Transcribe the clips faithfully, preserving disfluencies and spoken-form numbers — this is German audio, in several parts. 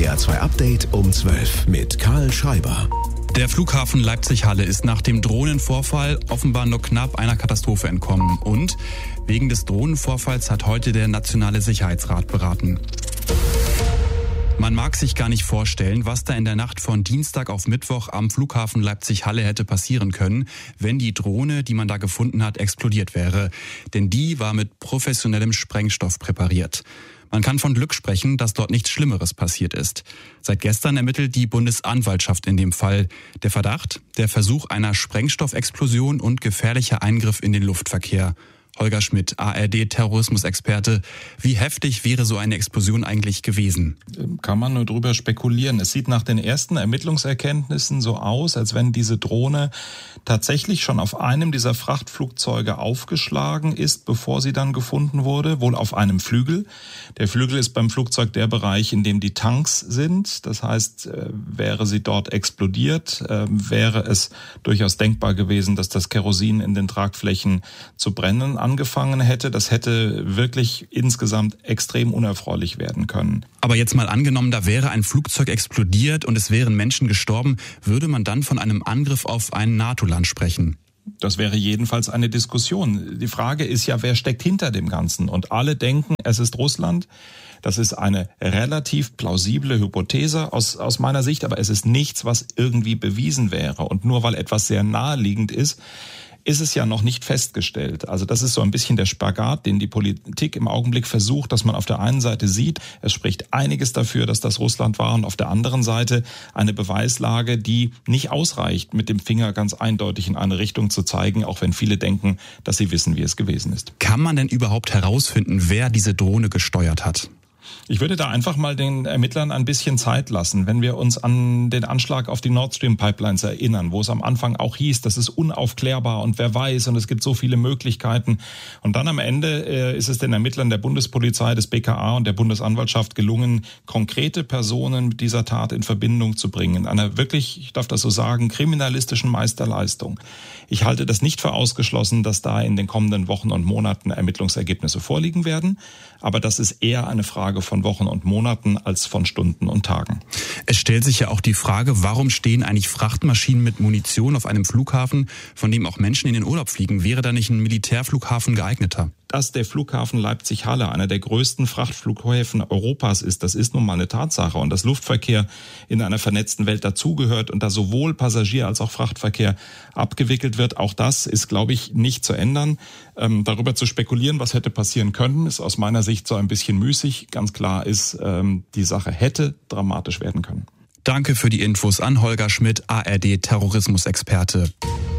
R D R zwei Update um zwölf mit Karl Schreiber. Der Flughafen Leipzig-Halle ist nach dem Drohnenvorfall offenbar nur knapp einer Katastrophe entkommen. Und wegen des Drohnenvorfalls hat heute der Nationale Sicherheitsrat beraten. Man mag sich gar nicht vorstellen, was da in der Nacht von Dienstag auf Mittwoch am Flughafen Leipzig-Halle hätte passieren können, wenn die Drohne, die man da gefunden hat, explodiert wäre. Denn die war mit professionellem Sprengstoff präpariert. Man kann von Glück sprechen, dass dort nichts Schlimmeres passiert ist. Seit gestern ermittelt die Bundesanwaltschaft in dem Fall. Der Verdacht, der Versuch einer Sprengstoffexplosion und gefährlicher Eingriff in den Luftverkehr. Holger Schmidt, A R D-Terrorismusexperte. Wie heftig wäre so eine Explosion eigentlich gewesen? Kann man nur drüber spekulieren. Es sieht nach den ersten Ermittlungserkenntnissen so aus, als wenn diese Drohne tatsächlich schon auf einem dieser Frachtflugzeuge aufgeschlagen ist, bevor sie dann gefunden wurde, wohl auf einem Flügel. Der Flügel ist beim Flugzeug der Bereich, in dem die Tanks sind. Das heißt, wäre sie dort explodiert, wäre es durchaus denkbar gewesen, dass das Kerosin in den Tragflächen zu brennen angefangen hätte. Das hätte wirklich insgesamt extrem unerfreulich werden können. Aber jetzt mal angenommen, da wäre ein Flugzeug explodiert und es wären Menschen gestorben, würde man dann von einem Angriff auf ein NATO-Land sprechen? Das wäre jedenfalls eine Diskussion. Die Frage ist ja, wer steckt hinter dem Ganzen? Und alle denken, es ist Russland. Das ist eine relativ plausible Hypothese aus, aus meiner Sicht, aber es ist nichts, was irgendwie bewiesen wäre. Und nur weil etwas sehr naheliegend ist, ist es ja noch nicht festgestellt. Also das ist so ein bisschen der Spagat, den die Politik im Augenblick versucht, dass man auf der einen Seite sieht, es spricht einiges dafür, dass das Russland war, und auf der anderen Seite eine Beweislage, die nicht ausreicht, mit dem Finger ganz eindeutig in eine Richtung zu zeigen, auch wenn viele denken, dass sie wissen, wie es gewesen ist. Kann man denn überhaupt herausfinden, wer diese Drohne gesteuert hat? Ich würde da einfach mal den Ermittlern ein bisschen Zeit lassen. Wenn wir uns an den Anschlag auf die Nord Stream Pipelines erinnern, wo es am Anfang auch hieß, das ist unaufklärbar und wer weiß und es gibt so viele Möglichkeiten. Und dann am Ende äh, ist es den Ermittlern der Bundespolizei, des B K A und der Bundesanwaltschaft gelungen, konkrete Personen mit dieser Tat in Verbindung zu bringen. Einer wirklich, ich darf das so sagen, kriminalistischen Meisterleistung. Ich halte das nicht für ausgeschlossen, dass da in den kommenden Wochen und Monaten Ermittlungsergebnisse vorliegen werden. Aber das ist eher eine Frage von Wochen und Monaten als von Stunden und Tagen. Es stellt sich ja auch die Frage, warum stehen eigentlich Frachtmaschinen mit Munition auf einem Flughafen, von dem auch Menschen in den Urlaub fliegen? Wäre da nicht ein Militärflughafen geeigneter? Dass der Flughafen Leipzig-Halle einer der größten Frachtflughäfen Europas ist, das ist nun mal eine Tatsache. Und dass Luftverkehr in einer vernetzten Welt dazugehört und da sowohl Passagier- als auch Frachtverkehr abgewickelt wird, auch das ist, glaube ich, nicht zu ändern. Ähm, darüber zu spekulieren, was hätte passieren können, ist aus meiner Sicht so ein bisschen müßig. Ganz klar ist, ähm, die Sache hätte dramatisch werden können. Danke für die Infos an Holger Schmidt, A R D-Terrorismusexperte.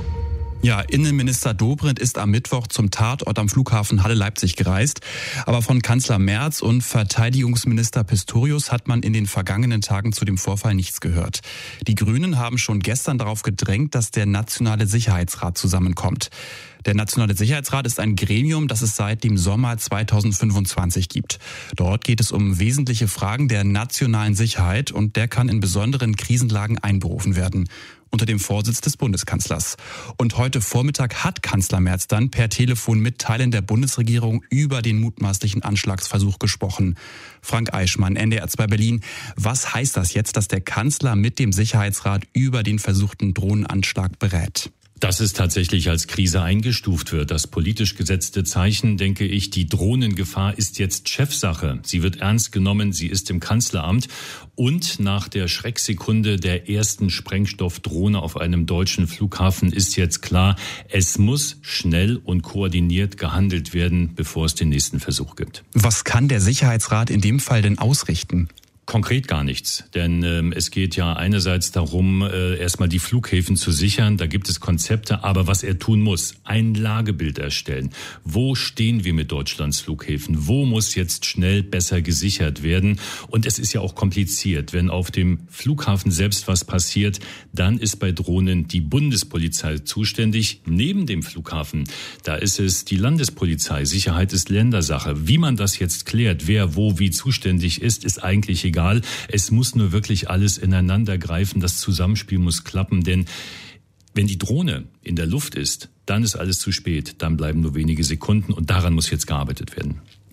Ja, Innenminister Dobrindt ist am Mittwoch zum Tatort am Flughafen Halle Leipzig gereist. Aber von Kanzler Merz und Verteidigungsminister Pistorius hat man in den vergangenen Tagen zu dem Vorfall nichts gehört. Die Grünen haben schon gestern darauf gedrängt, dass der Nationale Sicherheitsrat zusammenkommt. Der Nationale Sicherheitsrat ist ein Gremium, das es seit dem Sommer zweitausendfünfundzwanzig gibt. Dort geht es um wesentliche Fragen der nationalen Sicherheit und der kann in besonderen Krisenlagen einberufen werden. Unter dem Vorsitz des Bundeskanzlers. Und heute Vormittag hat Kanzler Merz dann per Telefon mit Teilen der Bundesregierung über den mutmaßlichen Anschlagsversuch gesprochen. Frank Eichmann, N D R zwei Berlin. Was heißt das jetzt, dass der Kanzler mit dem Sicherheitsrat über den versuchten Drohnenanschlag berät? Dass es tatsächlich als Krise eingestuft wird. Das politisch gesetzte Zeichen, denke ich, die Drohnengefahr ist jetzt Chefsache. Sie wird ernst genommen, sie ist im Kanzleramt. Und nach der Schrecksekunde der ersten Sprengstoffdrohne auf einem deutschen Flughafen ist jetzt klar, es muss schnell und koordiniert gehandelt werden, bevor es den nächsten Versuch gibt. Was kann der Sicherheitsrat in dem Fall denn ausrichten? Konkret gar nichts, denn ähm, es geht ja einerseits darum, äh, erstmal die Flughäfen zu sichern, da gibt es Konzepte, aber was er tun muss, ein Lagebild erstellen. Wo stehen wir mit Deutschlands Flughäfen? Wo muss jetzt schnell besser gesichert werden? Und es ist ja auch kompliziert, wenn auf dem Flughafen selbst was passiert, dann ist bei Drohnen die Bundespolizei zuständig. Neben dem Flughafen, da ist es die Landespolizei, Sicherheit ist Ländersache. Wie man das jetzt klärt, wer wo wie zuständig ist, ist eigentlich egal. Es muss nur wirklich alles ineinander greifen. Das Zusammenspiel muss klappen, denn wenn die Drohne in der Luft ist, dann ist alles zu spät. Dann bleiben nur wenige Sekunden und daran muss jetzt gearbeitet werden.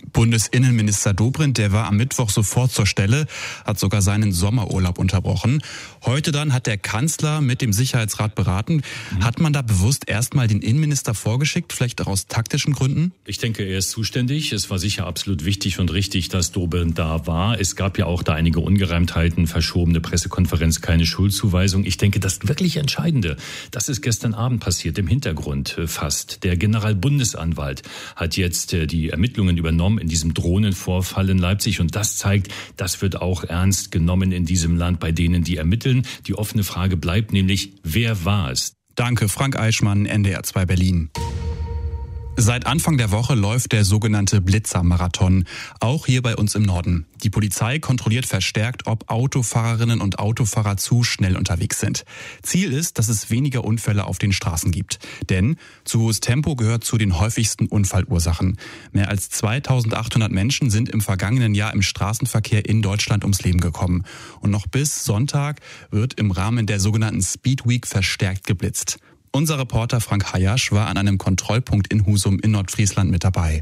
Bundesinnenminister Dobrindt, der war am Mittwoch sofort zur Stelle, hat sogar seinen Sommerurlaub unterbrochen. Heute dann hat der Kanzler mit dem Sicherheitsrat beraten. Mhm. Hat man da bewusst erstmal den Innenminister vorgeschickt, vielleicht auch aus taktischen Gründen? Ich denke, er ist zuständig. Es war sicher absolut wichtig und richtig, dass Dobrindt da war. Es gab ja auch da einige Ungereimtheiten, verschobene Pressekonferenz, keine Schuldzuweisung. Ich denke, das wirklich Entscheidende, das ist gestern Abend passiert, im Hintergrund fast. Der Generalbundesanwalt hat jetzt die Ermittlungen übernommen in diesem Drohnenvorfall in Leipzig. Und das zeigt, das wird auch ernst genommen in diesem Land bei denen, die ermitteln. Die offene Frage bleibt nämlich, wer war es? Danke, Frank Eichmann, N D R zwei Berlin. Seit Anfang der Woche läuft der sogenannte Blitzer-Marathon, auch hier bei uns im Norden. Die Polizei kontrolliert verstärkt, ob Autofahrerinnen und Autofahrer zu schnell unterwegs sind. Ziel ist, dass es weniger Unfälle auf den Straßen gibt. Denn zu hohes Tempo gehört zu den häufigsten Unfallursachen. Mehr als zweitausendachthundert Menschen sind im vergangenen Jahr im Straßenverkehr in Deutschland ums Leben gekommen. Und noch bis Sonntag wird im Rahmen der sogenannten Speed Week verstärkt geblitzt. Unser Reporter Frank Hayasch war an einem Kontrollpunkt in Husum in Nordfriesland mit dabei.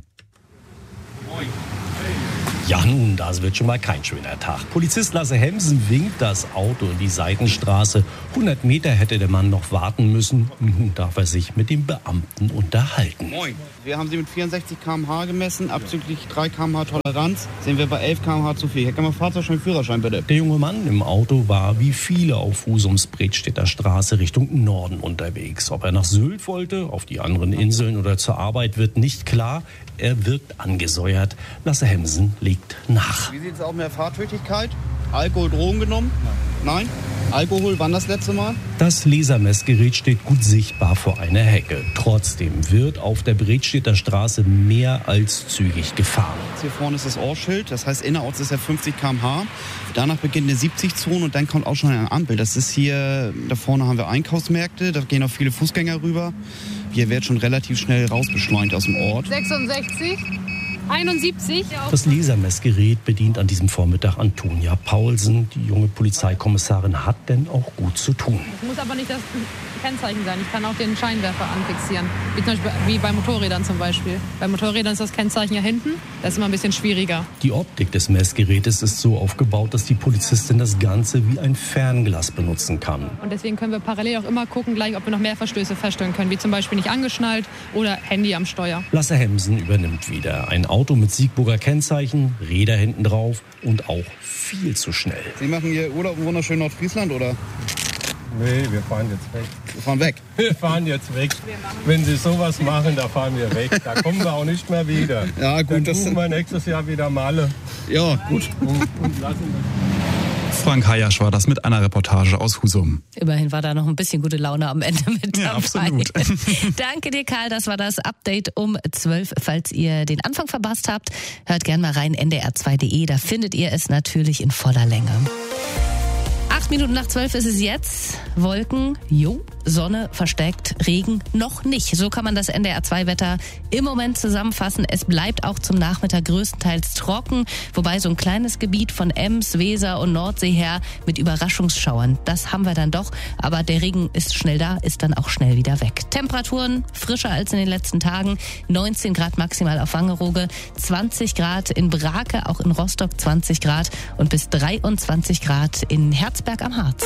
Ja, nun, das wird schon mal kein schöner Tag. Polizist Lasse Hemsen winkt das Auto in die Seitenstraße. hundert Meter hätte der Mann noch warten müssen. Nun darf er sich mit dem Beamten unterhalten. Moin. Wir haben Sie mit vierundsechzig Kilometer pro Stunde gemessen, abzüglich drei Kilometer pro Stunde Toleranz. Sind wir bei elf Kilometer pro Stunde zu viel. Herr Kammer, Fahrzeugschein, Führerschein bitte. Der junge Mann im Auto war wie viele auf Husums Bredstedter Straße Richtung Norden unterwegs. Ob er nach Sylt wollte, auf die anderen Inseln oder zur Arbeit, wird nicht klar. Er wirkt angesäuert. Lasse Hemsen legt nach. Wie sieht es aus mit der Fahrtüchtigkeit? Alkohol, Drogen genommen? Nein? Alkohol, wann das letzte Mal? Das Lasermessgerät steht gut sichtbar vor einer Hecke. Trotzdem wird auf der Bredstedter Straße mehr als zügig gefahren. Hier vorne ist das Ortsschild, das heißt innerorts ist er fünfzig Kilometer pro Stunde. Danach beginnt eine siebzig-Zone und dann kommt auch schon eine Ampel. Das ist hier, da vorne haben wir Einkaufsmärkte, da gehen auch viele Fußgänger rüber. Hier wird schon relativ schnell rausbeschleunigt aus dem Ort. sechsundsechzig, einundsiebzig. Das Lasermessgerät bedient an diesem Vormittag Antonia Paulsen. Die junge Polizeikommissarin hat denn auch gut zu tun. Es muss aber nicht das Kennzeichen sein. Ich kann auch den Scheinwerfer anfixieren. Wie, zum Beispiel, wie bei Motorrädern zum Beispiel. Bei Motorrädern ist das Kennzeichen ja hinten. Das ist immer ein bisschen schwieriger. Die Optik des Messgerätes ist so aufgebaut, dass die Polizistin das Ganze wie ein Fernglas benutzen kann. Und deswegen können wir parallel auch immer gucken, gleich, ob wir noch mehr Verstöße feststellen können. Wie zum Beispiel nicht angeschnallt oder Handy am Steuer. Lasse Hemsen übernimmt wieder. Ein Auto mit Siegburger Kennzeichen, Räder hinten drauf und auch viel zu schnell. Sie machen hier Urlaub in wunderschönen Nordfriesland, oder? Nee, wir fahren jetzt weg. Wir fahren weg? Wir fahren jetzt weg. Wenn Sie sowas machen, da fahren wir weg. Da kommen wir auch nicht mehr wieder. Ja, gut. Dann das buchen wir nächstes Jahr wieder Malle. Ja, gut. Und, und lassen das. Frank Hayasch war das mit einer Reportage aus Husum. Immerhin war da noch ein bisschen gute Laune am Ende mit dabei. Ja, absolut. Danke dir, Karl. Das war das Update um zwölf. Falls ihr den Anfang verpasst habt, hört gerne mal rein, N D R zwei Punkt D E. Da findet ihr es natürlich in voller Länge. Acht Minuten nach zwölf ist es jetzt. Wolken, jo, Sonne versteckt, Regen noch nicht. So kann man das N D R zwei Wetter im Moment zusammenfassen. Es bleibt auch zum Nachmittag größtenteils trocken, wobei so ein kleines Gebiet von Ems, Weser und Nordsee her mit Überraschungsschauern, das haben wir dann doch. Aber der Regen ist schnell da, ist dann auch schnell wieder weg. Temperaturen frischer als in den letzten Tagen. neunzehn Grad maximal auf Wangerooge, zwanzig Grad in Brake, auch in Rostock zwanzig Grad und bis dreiundzwanzig Grad in Herzberg am Harz.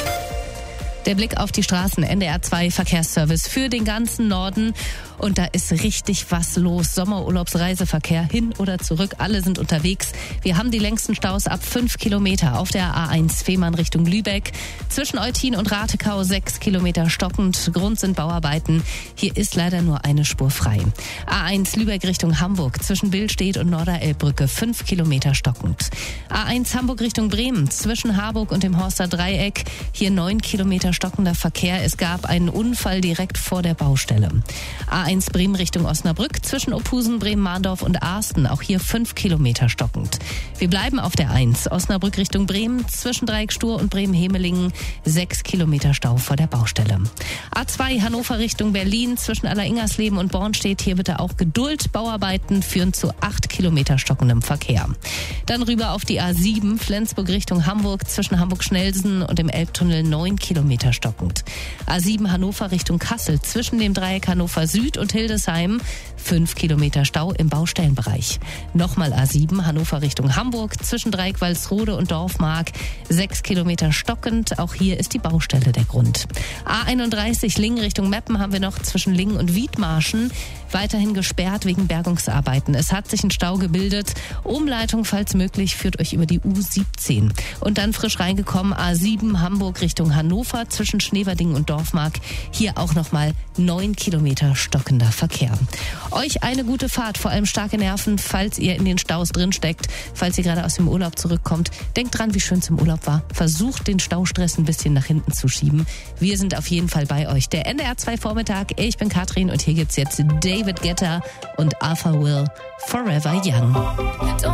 Der Blick auf die Straßen, N D R zwei Verkehrsservice für den ganzen Norden. Und da ist richtig was los. Sommerurlaubsreiseverkehr hin oder zurück. Alle sind unterwegs. Wir haben die längsten Staus ab fünf Kilometer auf der A eins Fehmarn Richtung Lübeck. Zwischen Eutin und Ratekau sechs Kilometer stockend. Grund sind Bauarbeiten. Hier ist leider nur eine Spur frei. A eins Lübeck Richtung Hamburg. Zwischen Billstedt und Norderelbbrücke fünf Kilometer stockend. A eins Hamburg Richtung Bremen. Zwischen Harburg und dem Horster Dreieck. Hier neun Kilometer stockender Verkehr. Es gab einen Unfall direkt vor der Baustelle. A eins Bremen Richtung Osnabrück, zwischen Ophusen, Bremen-Mahndorf und Arsten, auch hier fünf Kilometer stockend. Wir bleiben auf der eins, Osnabrück Richtung Bremen, zwischen Dreieckstur und Bremen-Hemelingen, sechs Kilometer Stau vor der Baustelle. A zwei Hannover Richtung Berlin, zwischen Alleringers-Leben und Bornstedt, hier bitte auch Geduld. Bauarbeiten führen zu acht Kilometer stockendem Verkehr. Dann rüber auf die A sieben, Flensburg Richtung Hamburg, zwischen Hamburg-Schnellsen und dem Elbtunnel neun Kilometer stockend. A sieben Hannover Richtung Kassel, zwischen dem Dreieck Hannover Süd und Hildesheim fünf Kilometer Stau im Baustellenbereich. Nochmal A sieben, Hannover Richtung Hamburg, zwischen Dreieck-Walsrode und Dorfmark, sechs Kilometer stockend. Auch hier ist die Baustelle der Grund. A einunddreißig, Lingen Richtung Meppen haben wir noch zwischen Lingen und Wiedmarschen. Weiterhin gesperrt wegen Bergungsarbeiten. Es hat sich ein Stau gebildet. Umleitung, falls möglich, führt euch über die U siebzehn. Und dann frisch reingekommen, A sieben, Hamburg Richtung Hannover, zwischen Schneverdingen und Dorfmark. Hier auch nochmal neun Kilometer stockender Verkehr. Euch eine gute Fahrt, vor allem starke Nerven, falls ihr in den Staus drinsteckt, falls ihr gerade aus dem Urlaub zurückkommt. Denkt dran, wie schön es im Urlaub war. Versucht, den Staustress ein bisschen nach hinten zu schieben. Wir sind auf jeden Fall bei euch. Der N D R zwei Vormittag. Ich bin Katrin und hier gibt's jetzt David Guetta und Arthur Will, Forever Young.